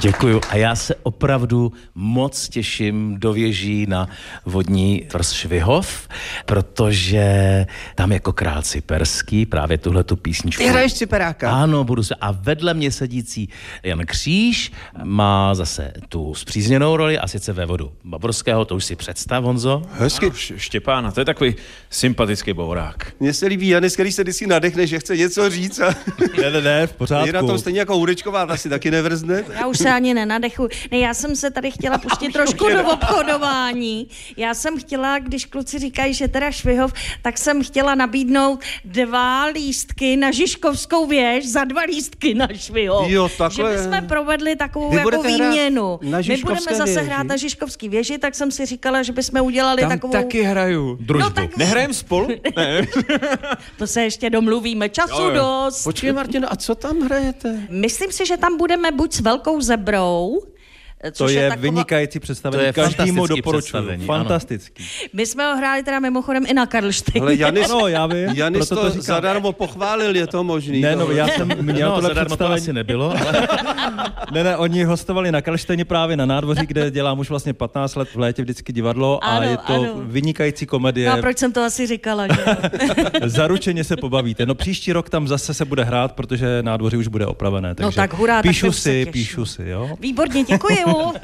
Děkuju a já se opravdu moc těším do věží na vodní tvrz Švihov, protože tam jako král Ciperský právě tuhletu písničku. Ty hraješ Ciperáka? Ano, budu se. A vedle mě sedící Jan Kříž má zase tu spřízněnou roli a sice vévodu Bavorského, to už si představ, Honzo. Hezky. Ano, Štěpána, to je takový sympatický bourák. Mně se líbí Janis, který se vždycky nadechne, že chce něco říct a Ne, v pořádku. je na tom stejně jako Hudečková, ta si taky nevrzne. Já už se ani nenadechuji. Ne, já jsem se tady chtěla pustit trošku do obchodování. Já jsem chtěla, když kluci říkají, že teda Švihov, tak jsem chtěla nabídnout 2 lístky na Žižkovskou věž za 2 lístky na Švihov. Jo, takhle. Že bychom provedli takovou Vy jako budete hrát výměnu. na My Žižkovské budeme zase věži? hrát na Žižkovský věži, tak jsem si říkala, že bychom udělali Tam takovou... taky hraju. Družbu. No tak Nehrajem spolu? Ne. to se ještě domluvíme. Času Jo. dost. Počkej, Martin, a co tam hrajete? Myslím si, že tam budeme buď s velkou zebrou, To což je taková... vynikající představení. To je Každému fantastický doporučuji. představení, Fantastický. My jsme ho hráli teda mimochodem i na Karlštejně. Ale Janis, Ano, já vím. Janis proto to říkám. zadarmo pochválil, je to možný. Ne, no, já jsem měl No, tohle zadarmo to představení. asi nebylo, ale... Ne, oni hostovali na Karlštejně právě na nádvoří, kde dělám už vlastně 15 let v létě vždycky divadlo a Ano, je to ano. vynikající komedie. No a proč jsem to asi říkala, že? Zaručeně se pobavíte. No příští rok tam zase se bude hrát, protože nádvoří už bude opravené. Takže tak hurá, tak píšu to se těším. píšu si, jo. Výborně, děkuju.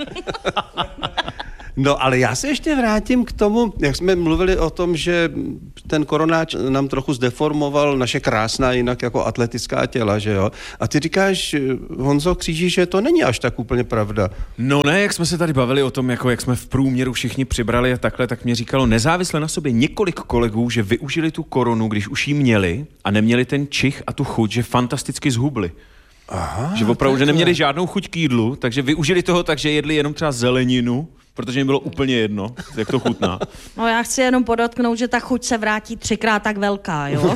No, ale já se ještě vrátím k tomu, jak jsme mluvili o tom, že ten koronáč nám trochu zdeformoval naše krásná jinak jako atletická těla, že jo? A ty říkáš, Honzo Kříži, že to není až tak úplně pravda. No ne, jak jsme se tady bavili o tom, jako jak jsme v průměru všichni přibrali a takhle, tak mě říkalo nezávisle na sobě několik kolegů, že využili tu koronu, když už ji měli a neměli ten čich a tu chuť, že fantasticky zhubli. Aha, Že opravdu, že neměli žádnou chuť k jídlu, takže využili toho tak, že jedli jenom třeba zeleninu, protože jim bylo úplně jedno, jak to chutná. No já chci jenom podotknout, že ta chuť se vrátí 3krát tak velká, jo?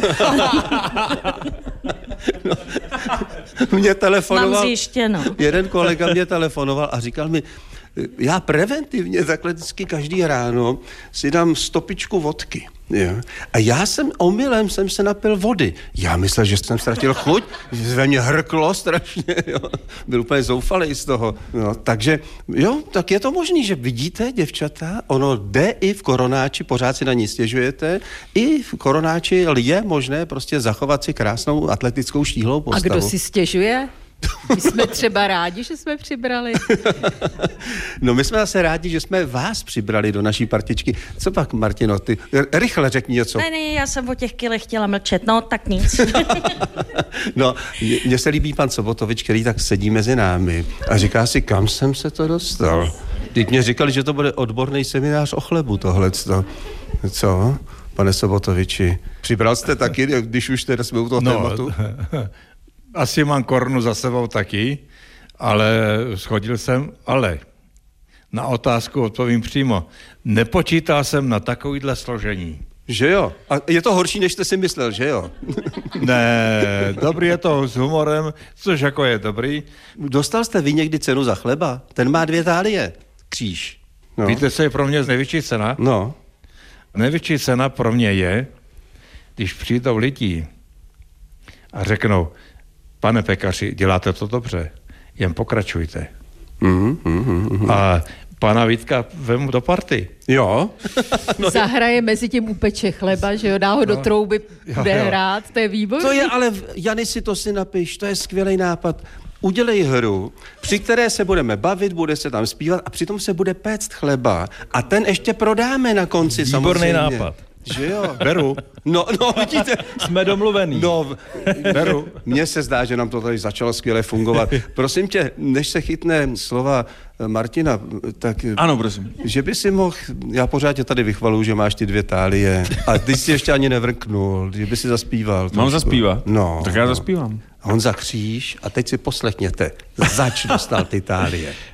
Mě telefonoval, Mám zjištěno. jeden kolega mě telefonoval a říkal mi, já preventivně takhle vždycky každý ráno si dám stopičku vodky. Jo. A já jsem omylem se napil vody. Já myslel, že jsem ztratil chuť, že se ve mně hrklo strašně. Jo. Byl úplně zoufalý z toho. No, takže jo, tak je to možný, že vidíte, děvčata, ono jde i v koronáči, pořád si na ní stěžujete, i v koronáči je možné prostě zachovat si krásnou atletickou štíhlou postavu. A kdo si stěžuje? My jsme třeba rádi, že jsme přibrali. No my jsme zase rádi, že jsme vás přibrali do naší partičky. Co pak, Martino, ty rychle řekni něco. Ne, já jsem o těch kilech chtěla mlčet, no tak nic. No, mně se líbí pan Sobotovič, který tak sedí mezi námi a říká si, kam jsem se to dostal. Teď mě říkali, že to bude odborný seminář o chlebu tohleto. Co, pane Sobotoviči? Přibral jste taky, když už teda jsme u toho tématu? Asi mám korunu za sebou taky, ale schodil jsem, ale na otázku odpovím přímo. Nepočítal jsem na takovýhle složení. Že jo? A je to horší, než jste si myslel, že jo? Ne, dobrý je to s humorem, což jako je dobrý. Dostal jste vy někdy cenu za chleba? Ten má 2 talie. Kříž. No. Víte, co je pro mě největší cena? No. Největší cena pro mě je, když přijdou lidi a řeknou, pane pekaři, děláte to dobře, jen pokračujte. A pana Vítka vemu do party. Jo. Zahraje mezi tím upeče chleba, že jo, dá ho do trouby, bude hrát, to je výborný. To je ale, Jany, si to si napiš, to je skvělý nápad. Udělej hru, při které se budeme bavit, bude se tam zpívat a přitom se bude péct chleba a ten ještě prodáme na konci. Výborný samozřejmě. nápad. Že jo? Beru. No, vidíte. Jsme domluvený. No, beru. Mně se zdá, že nám to tady začalo skvěle fungovat. Prosím tě, než se chytne slova Martina, tak... Ano, prosím. Že by si mohl, já pořád tě tady vychvaluju, že máš ty 2 tálie a ty jsi ještě ani nevrknul, že by si zaspíval. Mám zaspívat? No. Tak já zaspívám. Honza Kříž a teď si poslechněte, zač dostal ty tálie.